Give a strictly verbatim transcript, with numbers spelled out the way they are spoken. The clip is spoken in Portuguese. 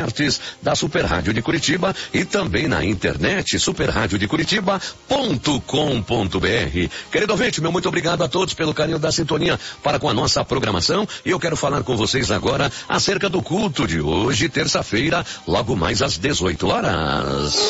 podcasts da Super Rádio de Curitiba e também na internet super rádio de curitiba ponto com ponto br. Querido ouvinte, meu muito obrigado a todos pelo carinho da sintonia para com a nossa programação, e eu quero falar com vocês agora acerca do culto de hoje, terça-feira, logo mais às dezoito horas.